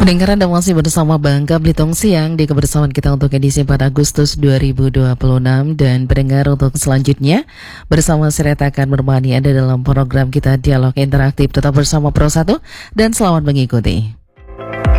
Pendengar Anda masih bersama Bangka Belitung Siang di kebersamaan kita untuk edisi 4 Agustus 2026. Dan pendengar untuk selanjutnya bersama Seret akan menemani Anda dalam program kita Dialog Interaktif. Tetap bersama Pro 1 dan selamat mengikuti.